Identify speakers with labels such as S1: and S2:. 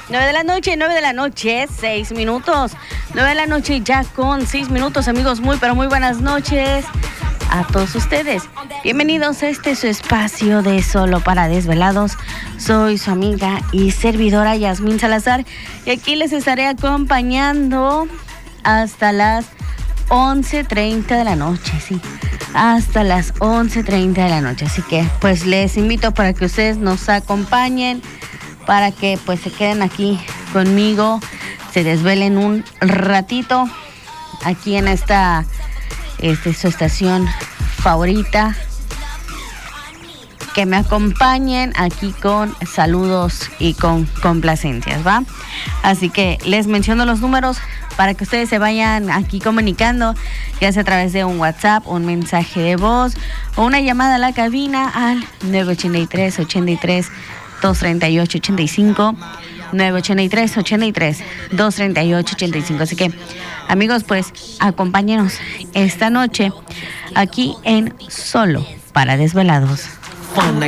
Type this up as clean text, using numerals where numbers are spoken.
S1: 9 de la noche, 6 minutos. 9 de la noche ya con 6 minutos, amigos. Muy, pero muy buenas noches a todos ustedes. Bienvenidos a su espacio de Solo para Desvelados. Soy su amiga y servidora Yasmín Salazar y aquí les estaré acompañando hasta las 11:30 de la noche, sí. Hasta las 11:30 de la noche. Así que pues les invito para que ustedes nos acompañen, para que pues se queden aquí conmigo, se desvelen un ratito aquí en esta su estación favorita, que me acompañen aquí con saludos y con complacencias, ¿va? Así que les menciono los números para que ustedes se vayan aquí comunicando, ya sea a través de un WhatsApp, un mensaje de voz o una llamada a la cabina al 983-83-238-85, 983-83-238-85. Así que, amigos, pues acompáñenos esta noche aquí en Solo para Desvelados.
S2: Fun